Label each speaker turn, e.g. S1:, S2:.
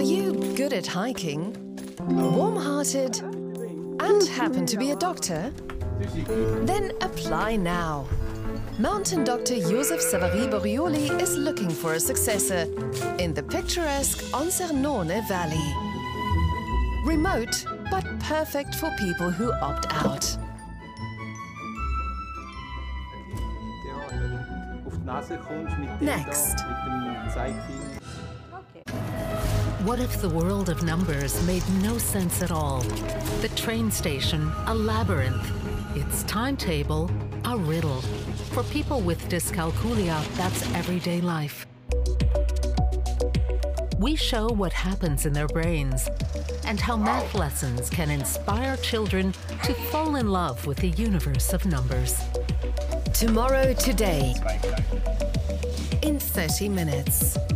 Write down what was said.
S1: Are you good at hiking, warm-hearted, and happen to be a doctor? Then apply now. Mountain Doctor Joseph Savary Borioli is looking for a successor in the picturesque Onsernone Valley. Remote, but perfect for people who opt out. Next.
S2: What if the world of numbers made no sense at all? The train station, a labyrinth. Its timetable, a riddle. For people with dyscalculia, that's everyday life. We show what happens in their brains and how math lessons can inspire children to fall in love with the universe of numbers.
S1: Tomorrow Today, in 30 minutes.